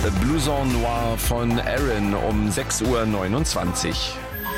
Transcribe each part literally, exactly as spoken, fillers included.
Blouson Noir von Aaron um sechs Uhr neunundzwanzig.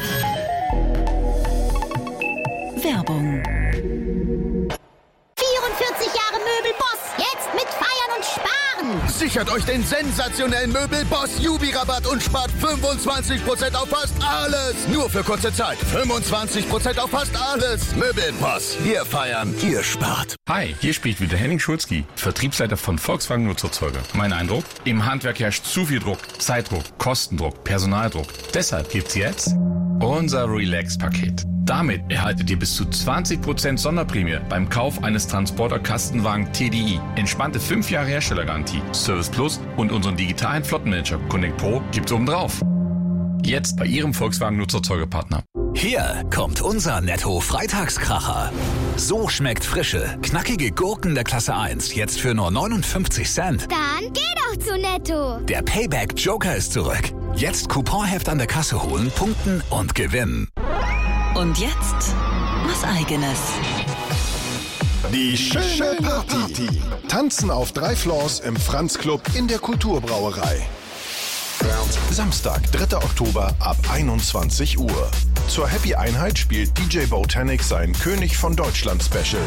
Werbung. vierundvierzig Jahre Möbelboss, jetzt mit Feiern und Sparen. Sichert euch den sensationellen Möbelboss Jubi-Rabatt und spart fünfundzwanzig Prozent auf fast alles. Nur für kurze Zeit. fünfundzwanzig Prozent auf fast alles. Möbelboss. Wir feiern, ihr spart. Hi, hier spricht wieder Henning Schulzki, Vertriebsleiter von Volkswagen Nutzerzeuger. Mein Eindruck? Im Handwerk herrscht zu viel Druck. Zeitdruck, Kostendruck, Personaldruck. Deshalb gibt's jetzt unser Relax-Paket. Damit erhaltet ihr bis zu zwanzig Prozent Sonderprämie beim Kauf eines Transporter-Kastenwagen T D I. Entspannte fünf Jahre Herstellergarantie, Service Plus und unseren digitalen Flottenmanager Connect Pro gibt's obendrauf. Jetzt bei Ihrem Volkswagen Nutzerzeugerpartner. Hier kommt unser Netto-Freitagskracher. So schmeckt frische, knackige Gurken der Klasse eins jetzt für nur neunundfünfzig Cent. Dann geh doch zu Netto. Der Payback-Joker ist zurück. Jetzt Couponheft an der Kasse holen, punkten und gewinnen. Und jetzt was Eigenes. Die schöne Party. Tanzen auf drei Floors im Franz Club in der Kulturbrauerei. Samstag, dritter Oktober ab einundzwanzig Uhr. Zur Happy Einheit spielt D J Botanic sein König von Deutschland Special.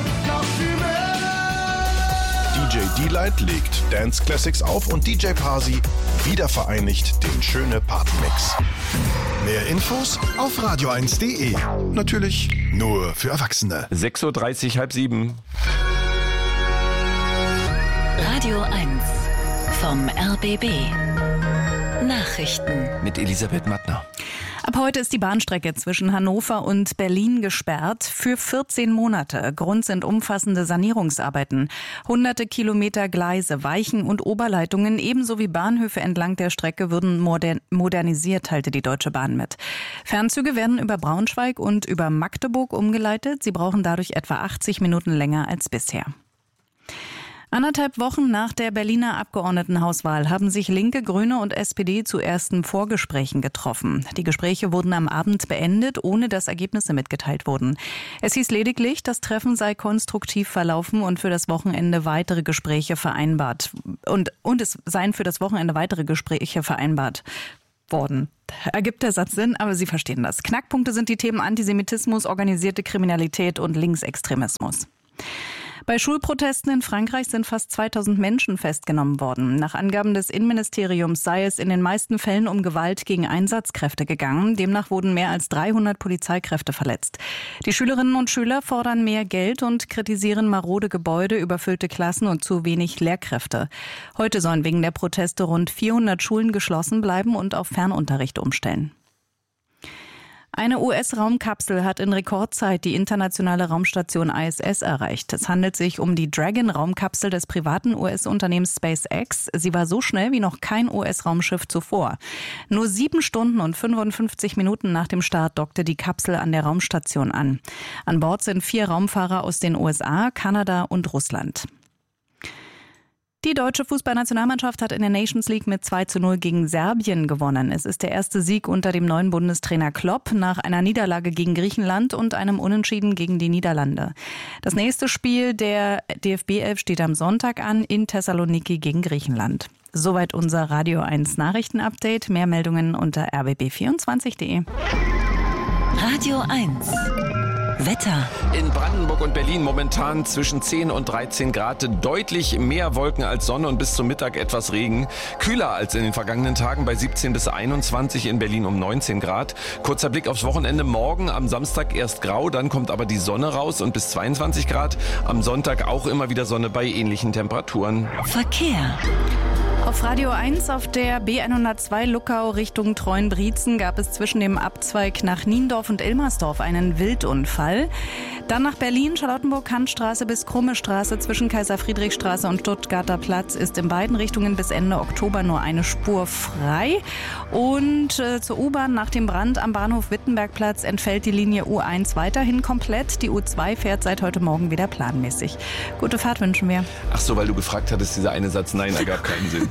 D J D-Light legt Dance Classics auf und D J Parsi wieder vereinigt den schöne Partymix. Mehr Infos auf radio eins punkt de. Natürlich nur für Erwachsene. sechs Uhr dreißig, halb sieben. Radio eins vom R B B. Nachrichten Mit Elisabeth Mattner. Ab heute ist die Bahnstrecke zwischen Hannover und Berlin gesperrt für vierzehn Monate. Grund sind umfassende Sanierungsarbeiten. Hunderte Kilometer Gleise, Weichen und Oberleitungen ebenso wie Bahnhöfe entlang der Strecke würden modern- modernisiert, teilte die Deutsche Bahn mit. Fernzüge werden über Braunschweig und über Magdeburg umgeleitet. Sie brauchen dadurch etwa achtzig Minuten länger als bisher. Anderthalb Wochen nach der Berliner Abgeordnetenhauswahl haben sich Linke, Grüne und S P D zu ersten Vorgesprächen getroffen. Die Gespräche wurden am Abend beendet, ohne dass Ergebnisse mitgeteilt wurden. Es hieß lediglich, das Treffen sei konstruktiv verlaufen und für das Wochenende weitere Gespräche vereinbart. Und, und es seien für das Wochenende weitere Gespräche vereinbart worden. Ergibt der Satz Sinn, aber Sie verstehen das. Knackpunkte sind die Themen Antisemitismus, organisierte Kriminalität und Linksextremismus. Bei Schulprotesten in Frankreich sind fast zweitausend Menschen festgenommen worden. Nach Angaben des Innenministeriums sei es in den meisten Fällen um Gewalt gegen Einsatzkräfte gegangen. Demnach wurden mehr als dreihundert Polizeikräfte verletzt. Die Schülerinnen und Schüler fordern mehr Geld und kritisieren marode Gebäude, überfüllte Klassen und zu wenig Lehrkräfte. Heute sollen wegen der Proteste rund vierhundert Schulen geschlossen bleiben und auf Fernunterricht umstellen. Eine U S-Raumkapsel hat in Rekordzeit die internationale Raumstation I S S erreicht. Es handelt sich um die Dragon-Raumkapsel des privaten U S-Unternehmens SpaceX. Sie war so schnell wie noch kein U S-Raumschiff zuvor. Nur sieben Stunden und fünfundfünfzig Minuten nach dem Start dockte die Kapsel an der Raumstation an. An Bord sind vier Raumfahrer aus den U S A, Kanada und Russland. Die deutsche Fußballnationalmannschaft hat in der Nations League mit zwei zu null gegen Serbien gewonnen. Es ist der erste Sieg unter dem neuen Bundestrainer Klopp nach einer Niederlage gegen Griechenland und einem Unentschieden gegen die Niederlande. Das nächste Spiel der D F B elf steht am Sonntag an in Thessaloniki gegen Griechenland. Soweit unser Radio eins Nachrichtenupdate. Mehr Meldungen unter r b b vierundzwanzig punkt de. Radio eins Wetter. In Brandenburg und Berlin momentan zwischen zehn und dreizehn Grad. Deutlich mehr Wolken als Sonne und bis zum Mittag etwas Regen. Kühler als in den vergangenen Tagen bei siebzehn bis einundzwanzig, in Berlin um neunzehn Grad. Kurzer Blick aufs Wochenende. Morgen am Samstag erst grau, dann kommt aber die Sonne raus und bis zweiundzwanzig Grad. Am Sonntag auch immer wieder Sonne bei ähnlichen Temperaturen. Verkehr. Auf Radio eins auf der B hundertzwei Luckau Richtung Treuenbrietzen gab es zwischen dem Abzweig nach Niendorf und Ilmersdorf einen Wildunfall. Dann nach Berlin, Charlottenburg-Kantstraße bis Krumme Straße zwischen Kaiser-Friedrich-Straße und Stuttgarter Platz ist in beiden Richtungen bis Ende Oktober nur eine Spur frei. Und äh, zur U-Bahn nach dem Brand am Bahnhof Wittenbergplatz entfällt die Linie U eins weiterhin komplett. Die U zwei fährt seit heute Morgen wieder planmäßig. Gute Fahrt wünschen wir. Ach so, weil du gefragt hattest, dieser eine Satz, nein, ergab keinen Sinn.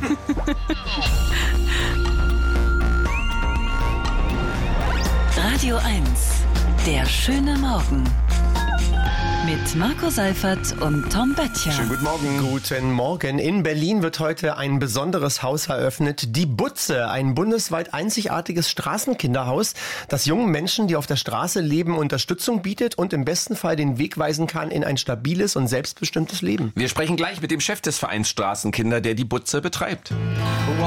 Radio eins, der schöne Morgen. Mit Marco Seifert und Tom Böttcher. Schönen guten Morgen. Guten Morgen. In Berlin wird heute ein besonderes Haus eröffnet. Die Butze, ein bundesweit einzigartiges Straßenkinderhaus, das jungen Menschen, die auf der Straße leben, Unterstützung bietet und im besten Fall den Weg weisen kann in ein stabiles und selbstbestimmtes Leben. Wir sprechen gleich mit dem Chef des Vereins Straßenkinder, der die Butze betreibt.